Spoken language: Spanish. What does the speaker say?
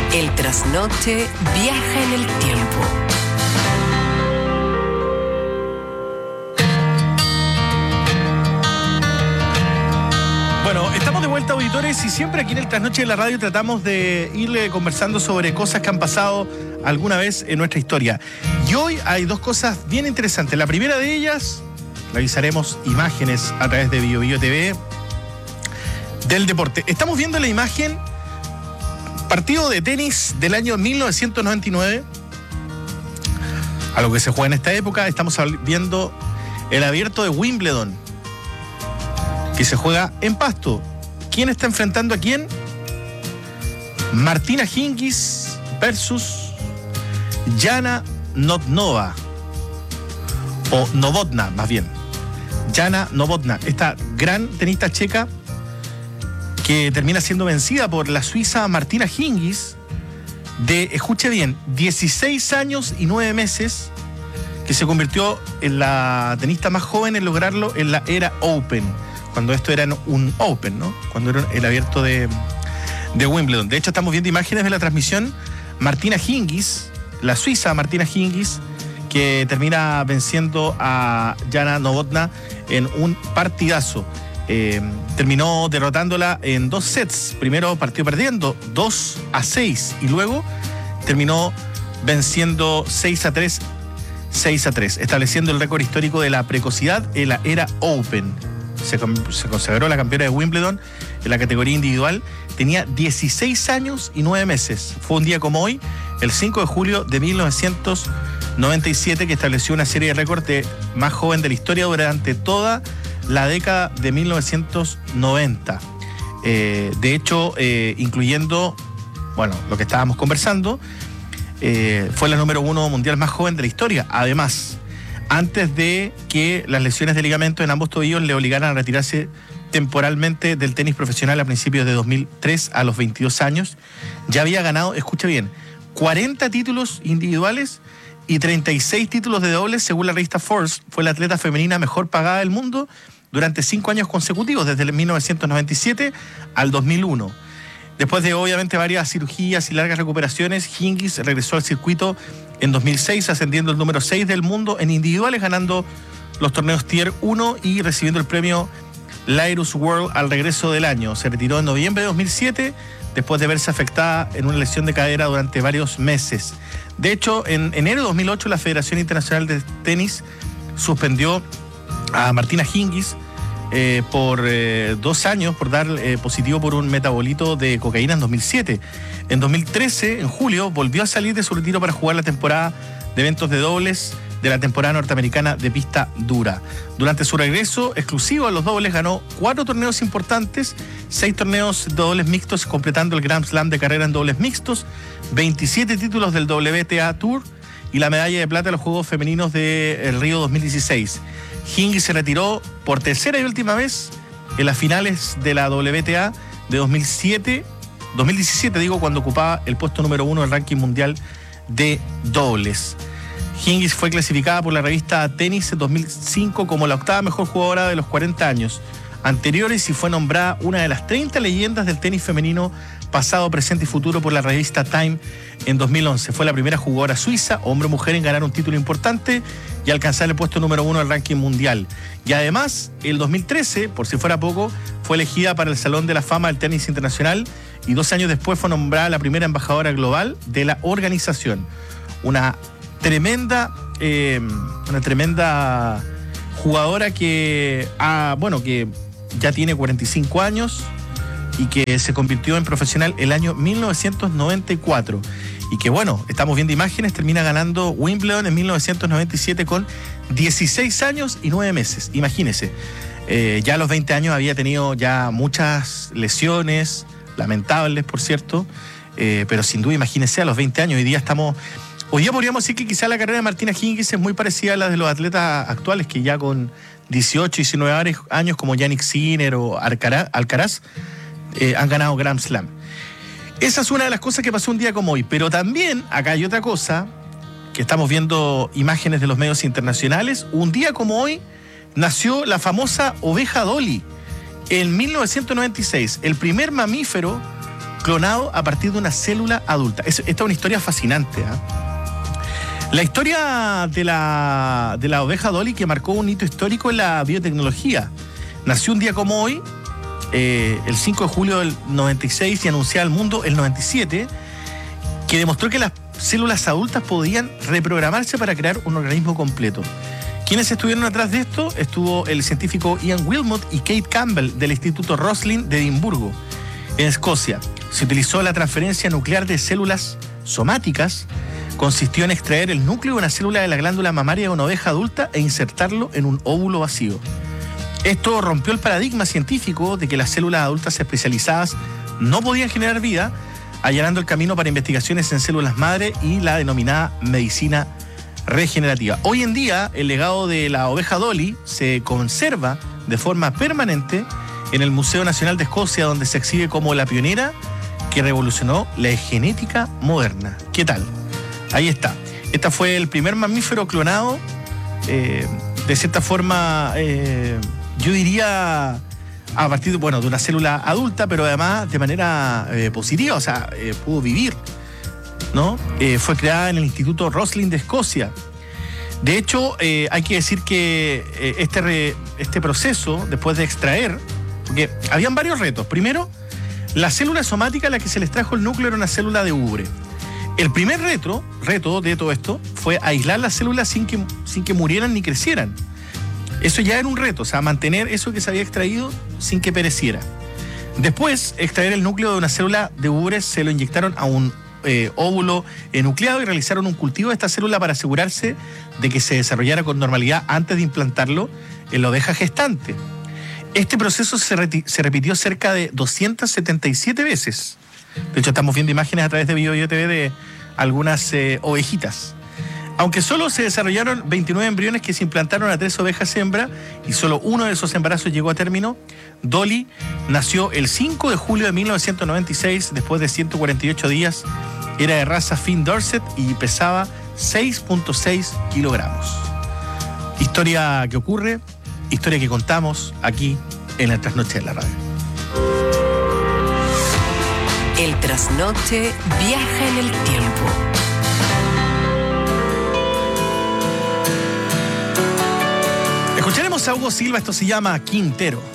El trasnoche viaja en el tiempo. Bueno, estamos de vuelta, auditores, y siempre aquí en el Trasnoche de la Radio tratamos de irle conversando sobre cosas que han pasado alguna vez en nuestra historia. Y hoy hay dos cosas bien interesantes. La primera de ellas, revisaremos imágenes a través de BioBio TV del deporte. Estamos viendo la imagen, partido de tenis del año 1999, a lo que se juega en esta época. Estamos viendo el abierto de Wimbledon, que se juega en pasto. ¿Quién está enfrentando a quién? Martina Hingis versus Jana Novotná, o Novotná más bien. Jana Novotná, esta gran tenista checa que termina siendo vencida por la suiza Martina Hingis de, escuche bien, 16 años y 9 meses, que se convirtió en la tenista más joven en lograrlo en la era Open, cuando esto era un Open, ¿no? Cuando era el abierto de Wimbledon. De hecho, estamos viendo imágenes de la transmisión. Martina Hingis, la suiza Martina Hingis, que termina venciendo a Jana Novotná en un partidazo. Terminó derrotándola en 2 sets. Primero partió perdiendo 2-6 y luego terminó venciendo 6-3, estableciendo el récord histórico de la precocidad en la era Open. Se consagró la campeona de Wimbledon en la categoría individual. Tenía 16 años y 9 meses. Fue un día como hoy, el 5 de julio de 1997, que estableció una serie de récords de más joven de la historia durante toda la década de 1990. De hecho, incluyendo, bueno, lo que estábamos conversando, fue la número 1 mundial más joven de la historia. Además, antes de que las lesiones de ligamento en ambos tobillos le obligaran a retirarse temporalmente del tenis profesional a principios de 2003, a los 22 años, ya había ganado, escucha bien, 40 títulos individuales y 36 títulos de dobles, según la revista Forbes. Fue la atleta femenina mejor pagada del mundo durante 5 años consecutivos, desde el 1997 al 2001. Después de, obviamente, varias cirugías y largas recuperaciones, Hingis regresó al circuito en 2006, ascendiendo al número 6 del mundo en individuales, ganando los torneos Tier 1 y recibiendo el premio Lairus World al regreso del año. Se retiró en noviembre de 2007, después de verse afectada en una lesión de cadera durante varios meses. De hecho, en enero de 2008, la Federación Internacional de Tenis suspendió a Martina Hingis por 2 años por dar positivo por un metabolito de cocaína en 2007. En 2013, en julio, volvió a salir de su retiro para jugar la temporada de eventos de dobles de la temporada norteamericana de pista dura. Durante su regreso exclusivo a los dobles, ganó 4 torneos importantes, 6 torneos de dobles mixtos, completando el Grand Slam de carrera en dobles mixtos, 27 títulos del WTA Tour y la medalla de plata en los Juegos Femeninos de Río 2016. Hingis se retiró por tercera y última vez en las finales de la WTA de 2017, cuando ocupaba el puesto número 1 del ranking mundial de dobles. Hingis fue clasificada por la revista Tennis en 2005 como la 8ª mejor jugadora de los 40 años anteriores y fue nombrada una de las 30 leyendas del tenis femenino pasado, presente y futuro por la revista Time en 2011. Fue la primera jugadora suiza, hombre o mujer, en ganar un título importante y alcanzar el puesto número 1 del ranking mundial. Y además, el 2013, por si fuera poco, fue elegida para el Salón de la Fama del Tenis Internacional y 2 años después fue nombrada la primera embajadora global de la organización. Una tremenda jugadora que ya tiene 45 años y que se convirtió en profesional el año 1994. Y que, bueno, estamos viendo imágenes, termina ganando Wimbledon en 1997 con 16 años y 9 meses. Imagínense, ya a los 20 años había tenido ya muchas lesiones, lamentables, por cierto, pero sin duda, imagínense, a los 20 años, hoy día podríamos decir que quizá la carrera de Martina Hingis es muy parecida a la de los atletas actuales, que ya con 18, 19 años, como Jannik Sinner o Alcaraz, han ganado Grand Slam. Esa es una de las cosas que pasó un día como hoy. Pero también acá hay otra cosa, que estamos viendo imágenes de los medios internacionales. Un día como hoy nació la famosa oveja Dolly. En 1996, el primer mamífero clonado a partir de una célula adulta. Esta es una historia fascinante, ¿eh? La historia de la oveja Dolly, que marcó un hito histórico en la biotecnología. Nació un día como hoy, el 5 de julio del 96, y anunciaba al mundo el 97, que demostró que las células adultas podían reprogramarse para crear un organismo completo. ¿Quiénes estuvieron atrás de esto? Estuvo el científico Ian Wilmot y Kate Campbell del Instituto Roslin de Edimburgo, en Escocia. Se utilizó la transferencia nuclear de células somáticas. Consistió en extraer el núcleo de una célula de la glándula mamaria de una oveja adulta e insertarlo en un óvulo vacío. Esto rompió el paradigma científico de que las células adultas especializadas no podían generar vida, allanando el camino para investigaciones en células madre y la denominada medicina regenerativa. Hoy en día, el legado de la oveja Dolly se conserva de forma permanente en el Museo Nacional de Escocia, donde se exhibe como la pionera que revolucionó la genética moderna. ¿Qué tal? Ahí está. Este fue el primer mamífero clonado, de cierta forma, yo diría, a partir de una célula adulta, pero además de manera positiva, o sea, pudo vivir, ¿no? Fue creada en el Instituto Roslin de Escocia. De hecho, hay que decir que este proceso, después de extraer, porque habían varios retos. Primero, la célula somática a la que se les trajo el núcleo era una célula de ubre. El primer reto de todo esto fue aislar las células sin que murieran ni crecieran. Eso ya era un reto, o sea, mantener eso que se había extraído sin que pereciera. Después, extraer el núcleo de una célula de ubre, se lo inyectaron a un óvulo nucleado y realizaron un cultivo de esta célula para asegurarse de que se desarrollara con normalidad antes de implantarlo en la oveja gestante. Este proceso se repitió cerca de 277 veces. De hecho, estamos viendo imágenes a través de BioBioTV de algunas ovejitas. Aunque solo se desarrollaron 29 embriones que se implantaron a 3 ovejas hembra y solo uno de esos embarazos llegó a término, Dolly nació el 5 de julio de 1996, después de 148 días. Era de raza Finn Dorset y pesaba 6.6 kilogramos. Historia que ocurre, historia que contamos aquí en la Trasnoche de la Radio. El Trasnoche viaja en el tiempo. Escucharemos a Hugo Silva, esto se llama Quintero.